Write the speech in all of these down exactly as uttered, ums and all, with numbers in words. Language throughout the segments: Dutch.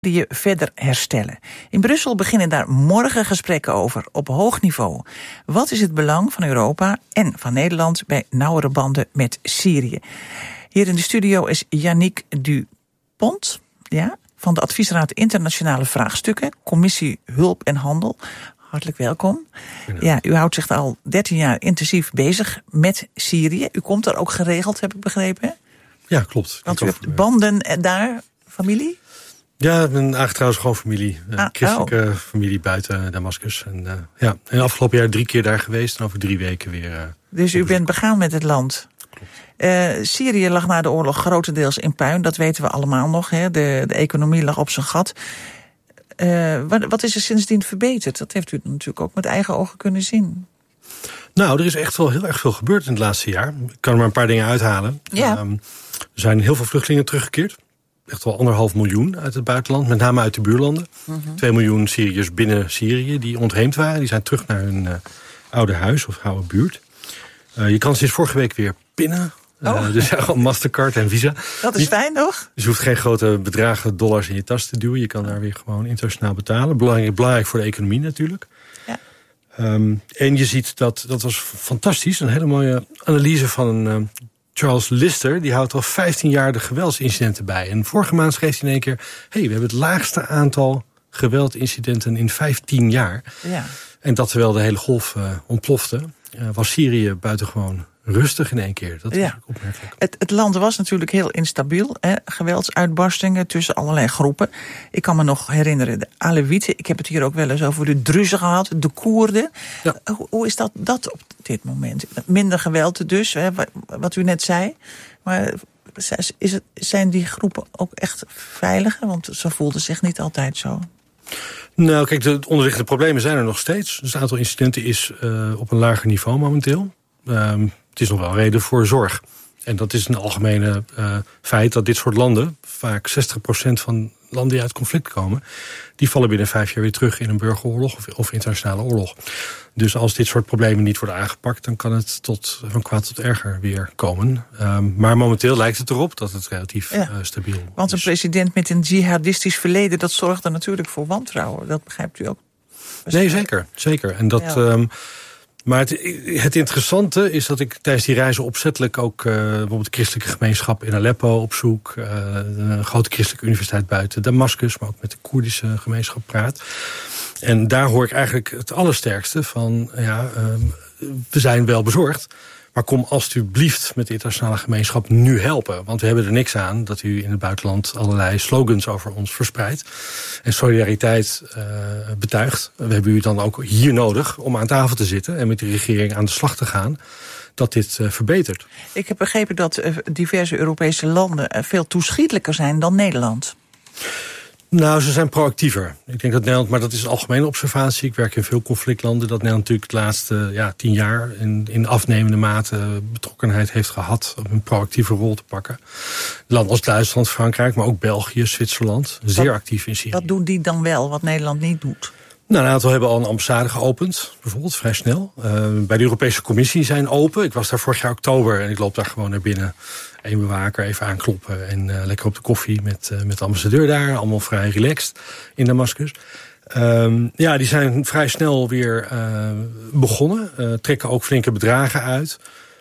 die je verder herstellen. In Brussel beginnen daar morgen gesprekken over, op hoog niveau. Wat is het belang van Europa en van Nederland bij nauwere banden met Syrië? Hier in de studio is Yannick Dupont, ja, van de Adviesraad Internationale Vraagstukken, Commissie Hulp en Handel. Hartelijk welkom. Ja, u houdt zich al dertien jaar intensief bezig met Syrië. U komt daar ook geregeld, heb ik begrepen, hè? Ja, klopt. Want u hebt banden daar, familie? Ja, een aangetrouwde schoonfamilie. Een ah, christelijke oh. familie buiten Damascus. En, uh, ja, en afgelopen jaar drie keer daar geweest en over drie weken weer. Uh, dus u bent begaan met het land? Klopt. Uh, Syrië lag na de oorlog grotendeels in puin, dat weten we allemaal nog. Hè? De, de economie lag op zijn gat. Uh, wat, wat is er sindsdien verbeterd? Dat heeft u natuurlijk ook met eigen ogen kunnen zien. Nou, er is echt wel heel erg veel gebeurd in het laatste jaar. Ik kan er maar een paar dingen uithalen. Ja. Um, er zijn heel veel vluchtelingen teruggekeerd. Echt wel anderhalf miljoen uit het buitenland, met name uit de buurlanden. Uh-huh. Twee miljoen Syriërs binnen Syrië die ontheemd waren. Die zijn terug naar hun uh, oude huis of oude buurt. Uh, je kan sinds vorige week weer pinnen. Uh, oh. Dus ja, gewoon Mastercard en Visa. Dat is Niet, fijn, toch? Dus je hoeft geen grote bedragen dollars in je tas te duwen. Je kan daar weer gewoon internationaal betalen. Belangrijk, belangrijk voor de economie natuurlijk. Ja. Um, en je ziet dat, dat was fantastisch. Een hele mooie analyse van een... Uh, Charles Lister, die houdt al vijftien jaar de geweldsincidenten bij. En vorige maand schreef hij in één keer... hey, we hebben het laagste aantal geweldincidenten in vijftien jaar. Ja. En dat terwijl de hele golf uh, ontplofte... Uh, was Syrië buitengewoon rustig in één keer. Dat ja. is ook opmerkelijk. Het, het land was natuurlijk heel instabiel. Hè? Geweldsuitbarstingen tussen allerlei groepen. Ik kan me nog herinneren, de Alewieten. Ik heb het hier ook wel eens over de Druzen gehad. De Koerden. Ja. Hoe, hoe is dat, dat op dit moment? Minder geweld dus, hè, wat u net zei. Maar is het, zijn die groepen ook echt veiliger? Want ze voelden zich niet altijd zo. Nou, kijk, de onderliggende problemen zijn er nog steeds. Dus het aantal incidenten is uh, op een lager niveau momenteel. Um, het is nog wel reden voor zorg. En dat is een algemene uh, feit dat dit soort landen... vaak zestig procent van landen die uit conflict komen... die vallen binnen vijf jaar weer terug in een burgeroorlog of, of internationale oorlog. Dus als dit soort problemen niet worden aangepakt... dan kan het tot, van kwaad tot erger weer komen. Um, maar momenteel lijkt het erop dat het relatief ja. uh, stabiel is. Want een president met een jihadistisch verleden... dat zorgt er natuurlijk voor wantrouwen. Dat begrijpt u ook? Nee, zeker. zeker. En dat... Ja. Um, Maar het, het interessante is dat ik tijdens die reizen opzettelijk ook... Uh, bijvoorbeeld de christelijke gemeenschap in Aleppo opzoek... Uh, een grote christelijke universiteit buiten Damascus... maar ook met de Koerdische gemeenschap praat. En daar hoor ik eigenlijk het allersterkste van... ja, uh, we zijn wel bezorgd... maar kom alstublieft met de internationale gemeenschap nu helpen. Want we hebben er niks aan dat u in het buitenland allerlei slogans over ons verspreidt. En solidariteit uh, betuigt. We hebben u dan ook hier nodig om aan tafel te zitten... en met de regering aan de slag te gaan, dat dit uh, verbetert. Ik heb begrepen dat uh, diverse Europese landen uh, veel toeschietelijker zijn dan Nederland. Nou, ze zijn proactiever. Ik denk dat Nederland, maar dat is een algemene observatie. Ik werk in veel conflictlanden. Dat Nederland natuurlijk de laatste ja, tien jaar in, in afnemende mate betrokkenheid heeft gehad om een proactieve rol te pakken. Landen als Duitsland, Frankrijk, maar ook België, Zwitserland. Zeer wat, actief in Syrië. Wat doen die dan wel, wat Nederland niet doet? Nou, een aantal hebben al een ambassade geopend, bijvoorbeeld, vrij snel. Uh, bij de Europese Commissie zijn open. Ik was daar vorig jaar oktober en ik loop daar gewoon naar binnen. Eén bewaker, even aankloppen en uh, lekker op de koffie met, uh, met de ambassadeur daar. Allemaal vrij relaxed in Damascus. Um, ja, die zijn vrij snel weer uh, begonnen. Uh, trekken ook flinke bedragen uit.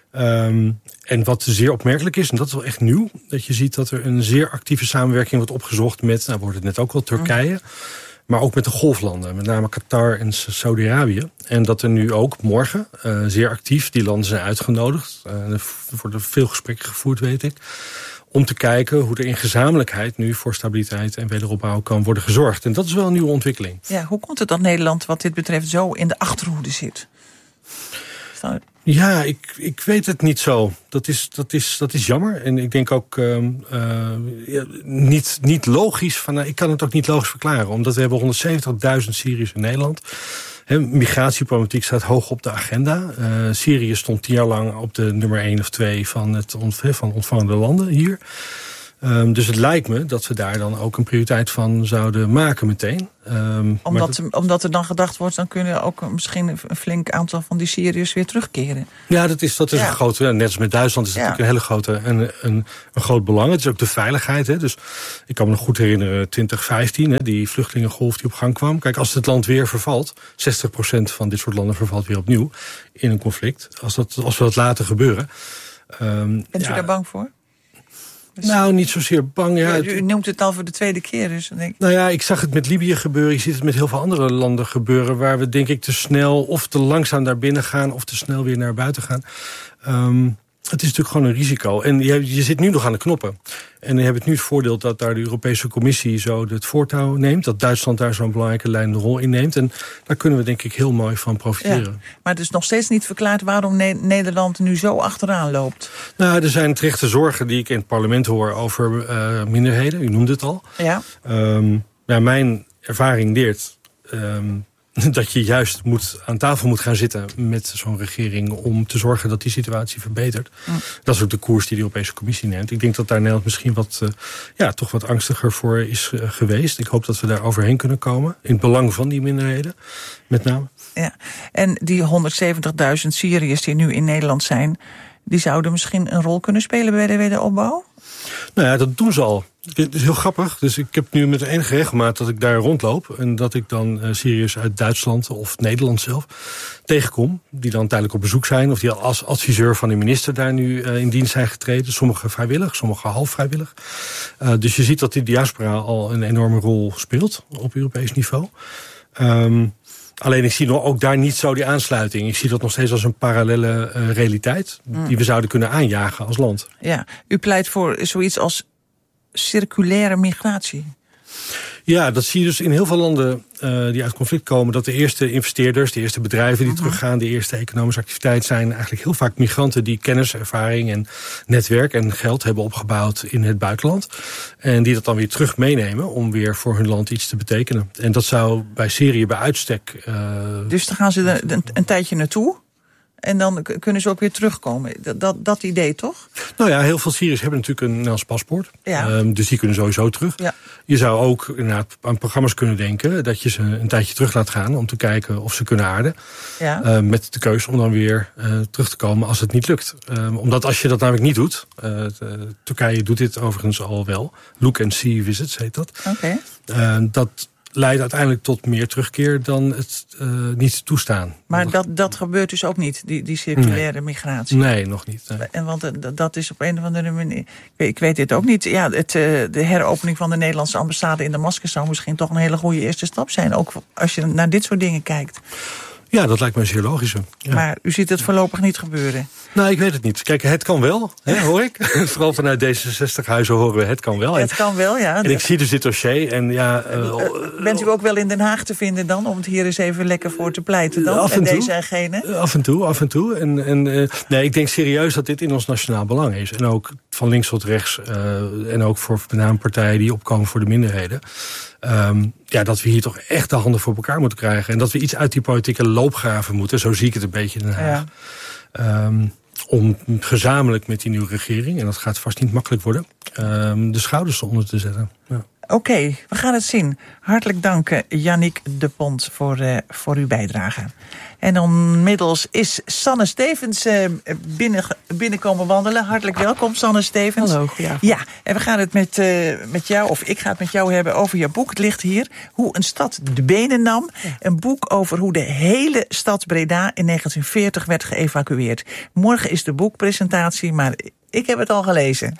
Um, en wat zeer opmerkelijk is, en dat is wel echt nieuw... dat je ziet dat er een zeer actieve samenwerking wordt opgezocht met... nou wordt het net ook wel Turkije... Mm. Maar ook met de golflanden, met name Qatar en Saudi-Arabië. En dat er nu ook morgen uh, zeer actief die landen zijn uitgenodigd. Uh, er worden veel gesprekken gevoerd, weet ik. Om te kijken hoe er in gezamenlijkheid nu voor stabiliteit en wederopbouw kan worden gezorgd. En dat is wel een nieuwe ontwikkeling. Ja, hoe komt het dat Nederland wat dit betreft zo in de achterhoede zit? Zo... Ja, ik, ik weet het niet zo. Dat is, dat is, dat is jammer. En ik denk ook uh, uh, ja, niet, niet logisch. Van, uh, ik kan het ook niet logisch verklaren. Omdat we hebben honderdzeventigduizend Syriërs in Nederland. He, migratieproblematiek staat hoog op de agenda. Uh, Syrië stond tien jaar lang op de nummer één of twee van het ont- van ontvangende landen hier. Um, dus het lijkt me dat we daar dan ook een prioriteit van zouden maken meteen. Um, omdat, dat, omdat er dan gedacht wordt, dan kunnen ook misschien een flink aantal van die Syriërs weer terugkeren. Ja, dat is, dat is ja. een grote, net als met Duitsland is dat ja. natuurlijk een hele grote, een, een, een groot belang. Het is ook de veiligheid. Hè. Dus ik kan me nog goed herinneren, twintig vijftien, hè, die vluchtelingengolf die op gang kwam. Kijk, als het land weer vervalt, zestig procent van dit soort landen vervalt weer opnieuw in een conflict. Als, dat, als we dat laten gebeuren. Um, Bent u ja, daar bang voor? Dus nou, niet zozeer bang. Ja, ja, u noemt het al voor de tweede keer. Dus dan denk ik... Nou ja, ik zag het met Libië gebeuren. Je ziet het met heel veel andere landen gebeuren. Waar we denk ik te snel of te langzaam naar binnen gaan. Of te snel weer naar buiten gaan. Um, het is natuurlijk gewoon een risico. En je, je zit nu nog aan de knoppen. En we hebben het nu het voordeel dat daar de Europese Commissie zo het voortouw neemt. Dat Duitsland daar zo'n belangrijke leidende rol in neemt. En daar kunnen we denk ik heel mooi van profiteren. Ja, maar het is nog steeds niet verklaard waarom ne- Nederland nu zo achteraan loopt. Nou, er zijn terechte zorgen die ik in het parlement hoor over uh, minderheden. U noemde het al. Ja. Um, nou, mijn ervaring leert um, dat je juist moet, aan tafel moet gaan zitten met zo'n regering om te zorgen dat die situatie verbetert. Mm. Dat is ook de koers die de Europese Commissie neemt. Ik denk dat daar Nederland misschien wat, uh, ja, toch wat angstiger voor is uh, geweest. Ik hoop dat we daar overheen kunnen komen. In het belang van die minderheden, met name. Ja, en die honderdzeventigduizend Syriërs die nu in Nederland zijn, die zouden misschien een rol kunnen spelen bij de wederopbouw? Nou ja, dat doen ze al. Het is heel grappig. Dus ik heb nu met enige regelmaat dat ik daar rondloop. En dat ik dan uh, Syriërs uit Duitsland of Nederland zelf tegenkom. Die dan tijdelijk op bezoek zijn. Of die als adviseur van de minister daar nu uh, in dienst zijn getreden. Sommigen vrijwillig, sommigen half vrijwillig. Uh, dus je ziet dat die diaspora al een enorme rol speelt op Europees niveau. Um, Alleen ik zie nog ook daar niet zo die aansluiting. Ik zie dat nog steeds als een parallelle uh, realiteit mm. die we zouden kunnen aanjagen als land. Ja, u pleit voor zoiets als circulaire migratie. Ja, dat zie je dus in heel veel landen uh, die uit conflict komen. Dat de eerste investeerders, de eerste bedrijven die mm-hmm. teruggaan, de eerste economische activiteit zijn eigenlijk heel vaak migranten die kennis, ervaring en netwerk en geld hebben opgebouwd in het buitenland. En die dat dan weer terug meenemen om weer voor hun land iets te betekenen. En dat zou bij Syrië bij uitstek. Uh, dus dan gaan ze er een, een tijdje naartoe. En dan kunnen ze ook weer terugkomen. Dat, dat, dat idee, toch? Nou ja, heel veel Syriërs hebben natuurlijk een Nederlands paspoort. Ja. Um, dus die kunnen sowieso terug. Ja. Je zou ook inderdaad aan programma's kunnen denken dat je ze een tijdje terug laat gaan om te kijken of ze kunnen aarden. Ja. Uh, met de keuze om dan weer uh, terug te komen als het niet lukt. Um, omdat als je dat namelijk niet doet, uh, Turkije doet dit overigens al wel. Look and see visits heet dat. Oké. Okay. Uh, dat leidt uiteindelijk tot meer terugkeer dan het uh, niet toestaan. Maar dat, dat gebeurt dus ook niet, die, die circulaire nee. migratie? Nee, nog niet. Nee. En want uh, dat is op een of andere manier... Ik weet dit ook niet. Ja, het, uh, de heropening van de Nederlandse ambassade in Damascus zou misschien toch een hele goede eerste stap zijn. Ook als je naar dit soort dingen kijkt. Ja, dat lijkt me zeer logisch. Ja. Maar u ziet het voorlopig niet gebeuren? Nou, ik weet het niet. Kijk, het kan wel, hè, hoor ik. Vooral vanuit D zesenzestig-huizen horen we het kan wel. Het kan wel, ja. En ik zie dus dit dossier. En ja, uh, uh, bent u ook wel in Den Haag te vinden dan? Om het hier eens even lekker voor te pleiten dan? Af en, en toe. Deze en gene? Af en toe, af en toe. En, en, uh, nee, ik denk serieus dat dit in ons nationaal belang is. En ook van links tot rechts. Uh, en ook voor met name partijen die opkomen voor de minderheden. Um, ja, dat we hier toch echt de handen voor elkaar moeten krijgen. En dat we iets uit die politieke loopgraven moeten. Zo zie ik het een beetje in Den Haag. Ja. Um, om gezamenlijk met die nieuwe regering, en dat gaat vast niet makkelijk worden, um, de schouders eronder te zetten. Ja. Oké, okay, we gaan het zien. Hartelijk dank, Yannick de Pont, voor, uh, voor uw bijdrage. En onmiddels is Sanne Stevens uh, binnen, binnenkomen wandelen. Hartelijk welkom, Sanne Stevens. Hallo, ja. Ja, en we gaan het met, uh, met jou, of ik ga het met jou hebben over jouw boek. Het ligt hier, Hoe een stad de benen nam. Ja. Een boek over hoe de hele stad Breda in negentien veertig werd geëvacueerd. Morgen is de boekpresentatie, maar ik heb het al gelezen.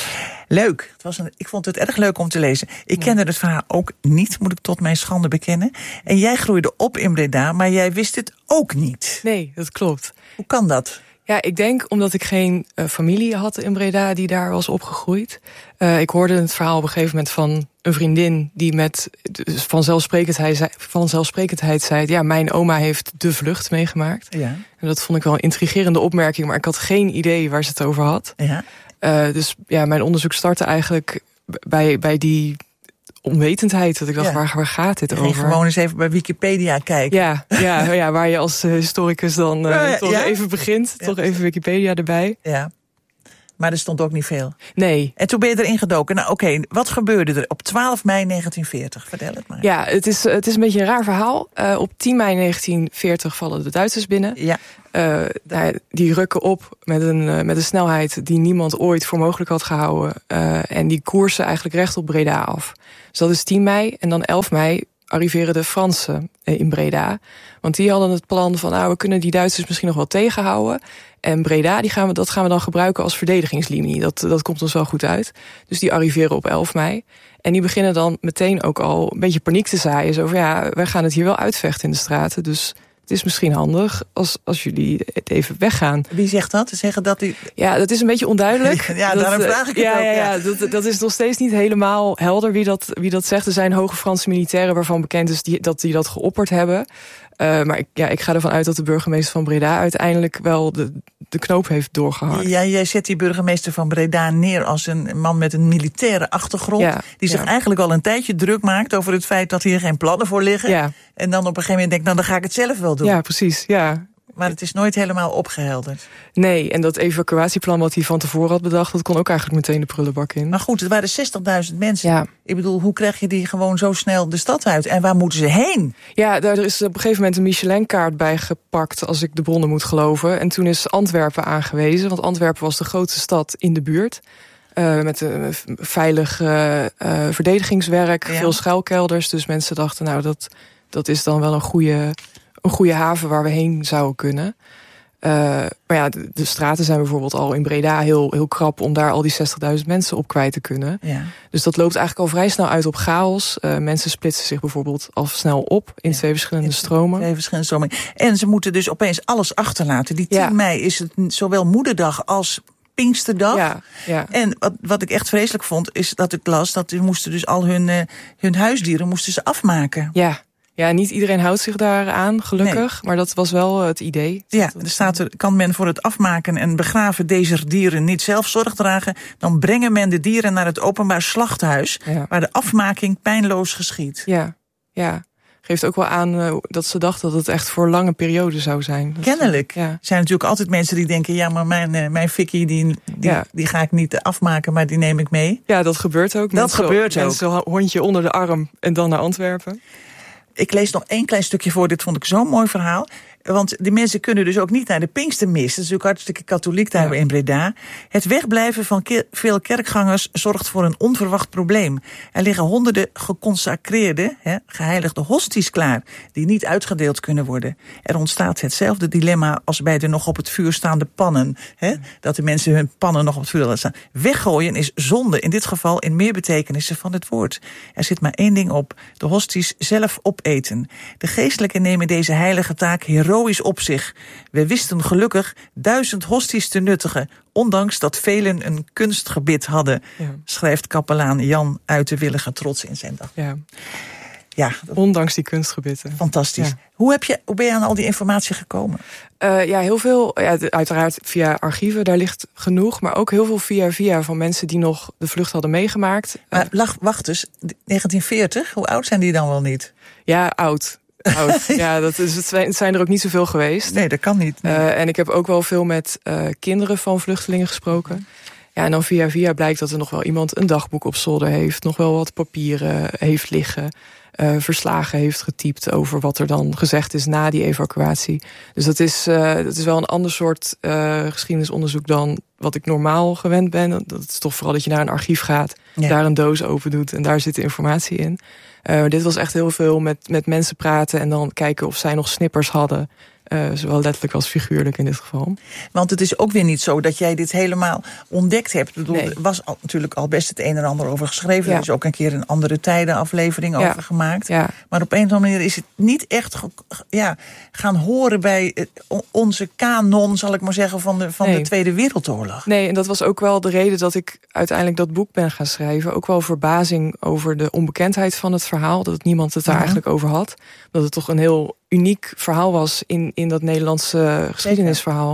Leuk. Het was een, ik vond het erg leuk om te lezen. Ik ja. kende het verhaal ook niet, moet ik tot mijn schande bekennen. En jij groeide op in Breda, maar jij wist het ook niet. Nee, dat klopt. Hoe kan dat? Ja, ik denk omdat ik geen uh, familie had in Breda die daar was opgegroeid. Uh, ik hoorde het verhaal op een gegeven moment van een vriendin die met dus vanzelfsprekendheid, zei, vanzelfsprekendheid zei... ja, mijn oma heeft de vlucht meegemaakt. Ja. En dat vond ik wel een intrigerende opmerking, maar ik had geen idee waar ze het over had. Ja. Uh, dus ja, mijn onderzoek startte eigenlijk bij, bij die onwetendheid. Dat ik dacht, ja. waar, waar gaat dit over? Gewoon eens even bij Wikipedia kijken. Ja, ja, ja waar je als historicus dan uh, ja, toch ja. even begint. Ja. Toch even Wikipedia erbij. Ja. Maar er stond ook niet veel. Nee. En toen ben je erin gedoken. Nou oké, okay, wat gebeurde er op twaalf mei negentien veertig? Vertel het maar. Ja, het is, het is een beetje een raar verhaal. Uh, op tien mei negentien veertig vallen de Duitsers binnen. Ja. Uh, die rukken op met een, uh, met een snelheid die niemand ooit voor mogelijk had gehouden. Uh, en die koersen eigenlijk recht op Breda af. Dus dat is tien mei. En dan elf mei arriveren de Fransen in Breda. Want die hadden het plan van, nou, we kunnen die Duitsers misschien nog wel tegenhouden. En Breda, die gaan we, dat gaan we dan gebruiken als verdedigingslinie. Dat, dat komt ons wel goed uit. Dus die arriveren op elf mei. En die beginnen dan meteen ook al een beetje paniek te zaaien. Zo van, ja, wij gaan het hier wel uitvechten in de straten. Dus het is misschien handig als, als jullie het even weggaan. Wie zegt dat? Zeggen dat die... Ja, dat is een beetje onduidelijk. Ja, dat, daarom vraag ik het ja, ook. Ja, ja. ja dat, dat is nog steeds niet helemaal helder wie dat, wie dat zegt. Er zijn hoge Franse militairen waarvan bekend is die, dat die dat geopperd hebben. Uh, maar ik, ja, ik ga ervan uit dat de burgemeester van Breda uiteindelijk wel de, de knoop heeft doorgehakt. Ja, jij zet die burgemeester van Breda neer als een man met een militaire achtergrond. Ja, die zich ja. eigenlijk al een tijdje druk maakt over het feit dat hier geen plannen voor liggen. Ja. En dan op een gegeven moment denkt, nou dan ga ik het zelf wel doen. Ja, precies. Ja. Maar het is nooit helemaal opgehelderd. Nee, en dat evacuatieplan wat hij van tevoren had bedacht, dat kon ook eigenlijk meteen de prullenbak in. Maar goed, het waren zestigduizend mensen. Ja. Ik bedoel, hoe krijg je die gewoon zo snel de stad uit? En waar moeten ze heen? Ja, daar is op een gegeven moment een Michelin-kaart bij gepakt, als ik de bronnen moet geloven. En toen is Antwerpen aangewezen, want Antwerpen was de grootste stad in de buurt. Uh, met uh, veilig uh, uh, verdedigingswerk, ja. veel schuilkelders. Dus mensen dachten, nou, dat, dat is dan wel een goede... een goede haven waar we heen zouden kunnen. Uh, maar ja, de, de straten zijn bijvoorbeeld al in Breda heel, heel krap om daar al die zestigduizend mensen op kwijt te kunnen. Ja. Dus dat loopt eigenlijk al vrij snel uit op chaos. Uh, mensen splitsen zich bijvoorbeeld al snel op in ja. twee verschillende in stromen. Twee verschillende stromen. En ze moeten dus opeens alles achterlaten. Die tien ja. mei is het zowel moederdag als Pinksterdag. Ja, ja. En wat, wat ik echt vreselijk vond, is dat ik las dat ze moesten dus al hun, uh, hun huisdieren moesten ze afmaken. Ja. Ja, niet iedereen houdt zich daaraan, gelukkig. Nee. Maar dat was wel het idee. Ja, er staat er, kan men voor het afmaken en begraven deze dieren niet zelf zorg dragen, dan brengen men de dieren naar het openbaar slachthuis, ja. waar de afmaking pijnloos geschiedt. Ja, ja. Geeft ook wel aan uh, dat ze dachten dat het echt voor lange periode zou zijn. Dat Kennelijk. Ja. Er zijn natuurlijk altijd mensen die denken, ja, maar mijn, uh, mijn fikkie, die, die, ja. die ga ik niet afmaken, maar die neem ik mee. Ja, dat gebeurt ook. Dat gebeurt ook. Met zo'n hondje onder de arm en dan naar Antwerpen. Ik lees nog één klein stukje voor, dit vond ik zo'n mooi verhaal. Want die mensen kunnen dus ook niet naar de Pinkstermis. Dat is natuurlijk hartstikke katholiek daar ja. in Breda. Het wegblijven van ke- veel kerkgangers zorgt voor een onverwacht probleem. Er liggen honderden geconsacreerde, hè, geheiligde hosties klaar, die niet uitgedeeld kunnen worden. Er ontstaat hetzelfde dilemma als bij de nog op het vuur staande pannen. Hè, dat de mensen hun pannen nog op het vuur laten staan. Weggooien is zonde, in dit geval in meer betekenissen van het woord. Er zit maar één ding op, de hosties zelf opeten. De geestelijken nemen deze heilige taak heroïs op zich. We wisten gelukkig duizend hosties te nuttigen, ondanks dat velen een kunstgebit hadden, ja. schrijft kapelaan Jan uit de Willige trots in zijn dag. Ja. Ja, ondanks die kunstgebitten. Fantastisch. Ja. Hoe, heb je, hoe ben je aan al die informatie gekomen? Uh, ja, heel veel. Ja, uiteraard via archieven, daar ligt genoeg. Maar ook heel veel via via van mensen die nog de vlucht hadden meegemaakt. Maar uh, wacht eens, negentien veertig, hoe oud zijn die dan wel niet? Ja, oud. Oud. Ja, dat is, het zijn er ook niet zoveel geweest. Nee, dat kan niet. Nee. Uh, en ik heb ook wel veel met uh, kinderen van vluchtelingen gesproken. Ja, en dan via via blijkt dat er nog wel iemand een dagboek op zolder heeft. Nog wel wat papieren heeft liggen. Uh, verslagen heeft getypt over wat er dan gezegd is na die evacuatie. Dus dat is, uh, dat is wel een ander soort uh, geschiedenisonderzoek dan wat ik normaal gewend ben. Dat is toch vooral dat je naar een archief gaat, ja. daar een doos open doet en daar zit de informatie in. Uh, dit was echt heel veel met, met mensen praten en dan kijken of zij nog snippers hadden. Uh, zowel letterlijk als figuurlijk in dit geval. Want het is ook weer niet zo dat jij dit helemaal ontdekt hebt. Ik bedoel, nee. Er was al, natuurlijk al best het een en ander over geschreven. Ja. Er is ook een keer een andere tijden aflevering ja. over gemaakt. Ja. Maar op een of andere manier is het niet echt ge, ja, gaan horen bij onze kanon, zal ik maar zeggen, van de, van nee. de Tweede Wereldoorlog. Nee, en dat was ook wel de reden dat ik uiteindelijk dat boek ben gaan schrijven. Ook wel verbazing over de onbekendheid van het verhaal. Dat niemand het daar uh-huh. eigenlijk over had. Dat het toch een heel uniek verhaal was in, in dat Nederlandse geschiedenisverhaal.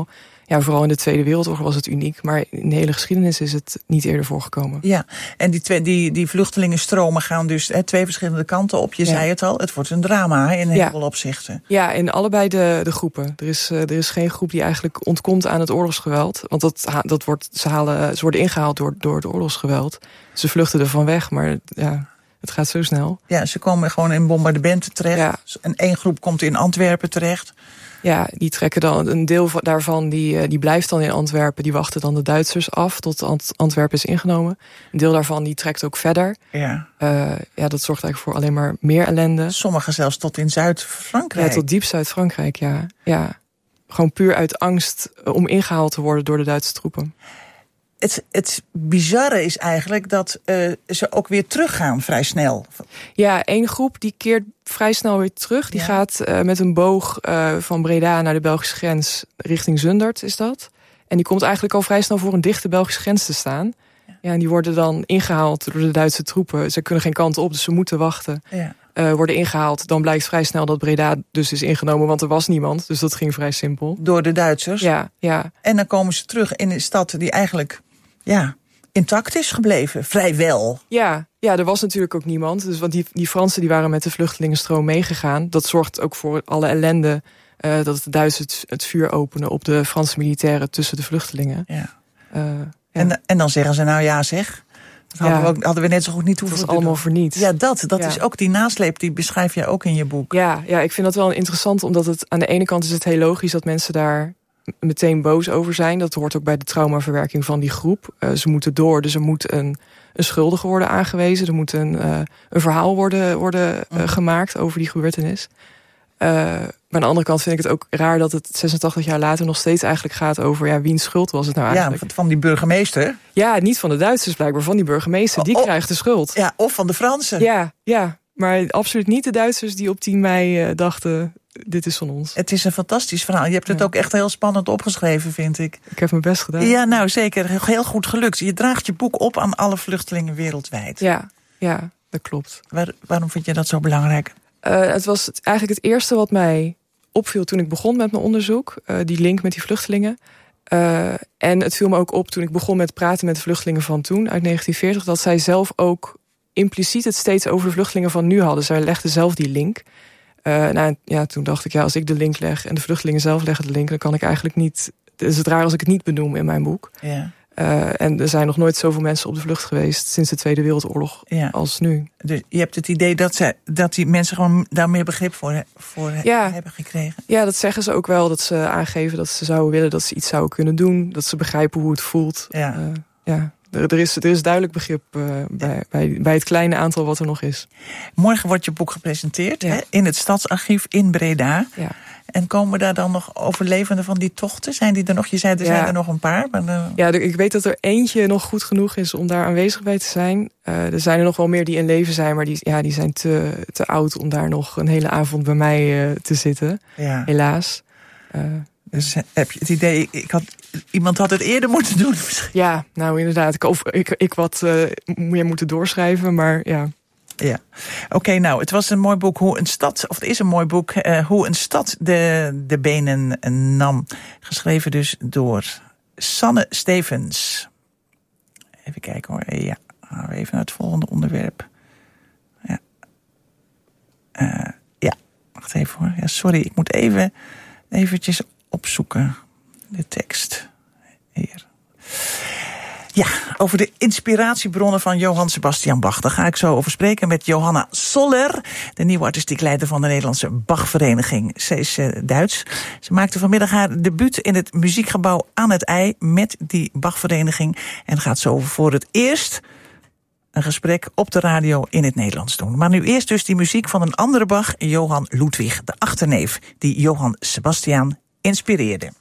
ja, vooral in de Tweede Wereldoorlog was het uniek. Maar in de hele geschiedenis is het niet eerder voorgekomen. Ja, en die, twee, die, die vluchtelingenstromen gaan dus hè, twee verschillende kanten op. Je ja. zei het al, het wordt een drama hè, in heel veel ja. opzichten. Ja, in allebei de, de groepen. Er is, uh, er is geen groep die eigenlijk ontkomt aan het oorlogsgeweld. Want dat, dat wordt, ze, halen, ze worden ingehaald door, door het oorlogsgeweld. Ze vluchten ervan weg, maar ja, het gaat zo snel. Ja, ze komen gewoon in bombardementen terecht. Ja. En één groep komt in Antwerpen terecht. Ja, die trekken dan een deel daarvan, die, die blijft dan in Antwerpen. Die wachten dan de Duitsers af tot Ant- Antwerpen is ingenomen. Een deel daarvan die trekt ook verder. Ja. Uh, ja, dat zorgt eigenlijk voor alleen maar meer ellende. Sommigen zelfs tot in Zuid-Frankrijk. Ja, tot diep Zuid-Frankrijk, ja. ja. Gewoon puur uit angst om ingehaald te worden door de Duitse troepen. Het, het bizarre is eigenlijk dat uh, ze ook weer teruggaan vrij snel. Ja, één groep die keert vrij snel weer terug. Die ja. gaat uh, met een boog uh, van Breda naar de Belgische grens richting Zundert is dat. En die komt eigenlijk al vrij snel voor een dichte Belgische grens te staan. Ja, ja en die worden dan ingehaald door de Duitse troepen. Ze kunnen geen kant op, dus ze moeten wachten. Ja. Uh, worden ingehaald. Dan blijkt vrij snel dat Breda dus is ingenomen, want er was niemand. Dus dat ging vrij simpel. Door de Duitsers? Ja, ja. En dan komen ze terug in een stad die eigenlijk ja, intact is gebleven. Vrijwel. Ja, ja, er was natuurlijk ook niemand. Dus, want die, die Fransen die waren met de vluchtelingenstroom meegegaan. Dat zorgt ook voor alle ellende uh, dat de Duitsers het, het vuur openen op de Franse militairen tussen de vluchtelingen. Ja. Uh, ja. En, en dan zeggen ze nou ja zeg... Dat hadden, ja. we ook, hadden we net zo goed niet hoeven te doen. Dat is allemaal verniet. Ja, dat, dat ja. is ook die nasleep, die beschrijf je ook in je boek. Ja, ja, ik vind dat wel interessant, omdat het aan de ene kant is het heel logisch dat mensen daar meteen boos over zijn. Dat hoort ook bij de traumaverwerking van die groep. Uh, ze moeten door, dus er moet een, een schuldige worden aangewezen. Er moet een, uh, een verhaal worden, worden uh, mm. gemaakt over die gebeurtenis. Uh, maar aan de andere kant vind ik het ook raar dat het zesentachtig jaar later nog steeds eigenlijk gaat over ja, wiens schuld was het nou eigenlijk? Ja, van die burgemeester. Ja, niet van de Duitsers blijkbaar, van die burgemeester. Die oh, krijgt de schuld. Ja, of van de Fransen. Ja, ja, maar absoluut niet de Duitsers die op tien mei uh, dachten, dit is van ons. Het is een fantastisch verhaal. Je hebt het ja. ook echt heel spannend opgeschreven, vind ik. Ik heb mijn best gedaan. Ja, nou zeker. Heel goed gelukt. Je draagt je boek op aan alle vluchtelingen wereldwijd. Ja, ja, dat klopt. Waar, waarom vind je dat zo belangrijk? Uh, het was het, eigenlijk het eerste wat mij opviel toen ik begon met mijn onderzoek. Uh, die link met die vluchtelingen. Uh, en het viel me ook op toen ik begon met praten met de vluchtelingen van toen, uit negentien veertig... dat zij zelf ook impliciet het steeds over de vluchtelingen van nu hadden. Zij legden zelf die link. Uh, nou, ja, toen dacht ik, ja, als ik de link leg en de vluchtelingen zelf leggen de link, dan kan ik eigenlijk niet... is het raar als ik het niet benoem in mijn boek. Ja. Uh, en er zijn nog nooit zoveel mensen op de vlucht geweest sinds de Tweede Wereldoorlog ja. als nu. Dus je hebt het idee dat, zij, dat die mensen gewoon daar meer begrip voor, voor ja. hebben gekregen? Ja, dat zeggen ze ook wel. Dat ze aangeven dat ze zouden willen dat ze iets zouden kunnen doen. Dat ze begrijpen hoe het voelt. Ja. Uh, ja. Er, er, is, er is duidelijk begrip uh, bij, ja. bij, bij het kleine aantal wat er nog is. Morgen wordt je boek gepresenteerd ja. hè, in het Stadsarchief in Breda. Ja. En komen daar dan nog overlevenden van die tochten? Zijn die er nog? Je zei, er ja. zijn er nog een paar. Maar de... Ja, ik weet dat er eentje nog goed genoeg is om daar aanwezig bij te zijn. Uh, er zijn er nog wel meer die in leven zijn, maar die, ja, die zijn te, te oud om daar nog een hele avond bij mij uh, te zitten. Ja. Helaas. Uh, dus heb je het idee, ik had, iemand had het eerder moeten doen? Ja, nou inderdaad. Ik, of ik, ik wat uh, meer moeten doorschrijven, maar ja... Ja, oké, okay, nou, het was een mooi boek, hoe een stad, of het is een mooi boek, uh, hoe een stad de, de benen nam. Geschreven dus door Sanne Stevens. Even kijken hoor, ja, gaan we even naar het volgende onderwerp. Ja, uh, ja. wacht even hoor, ja, sorry, ik moet even eventjes opzoeken, de tekst. Hier. Ja, over de inspiratiebronnen van Johann Sebastian Bach. Daar ga ik zo over spreken met Johanna Soller, de nieuwe artistiek leider van de Nederlandse Bachvereniging. Ze is uh, Duits. Ze maakte vanmiddag haar debuut in het muziekgebouw Aan het IJ met die Bachvereniging. En gaat zo voor het eerst een gesprek op de radio in het Nederlands doen. Maar nu eerst dus die muziek van een andere Bach, Johann Ludwig, de achterneef, die Johann Sebastian inspireerde.